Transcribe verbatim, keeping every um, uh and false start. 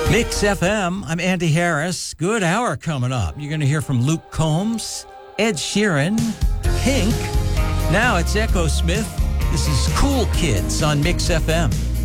Mix F M, I'm Andy Harris. Good hour coming up. You're going to hear from Luke Combs, Ed Sheeran, Pink. Now it's Echo Smith. This is Cool Kids on Mix F M.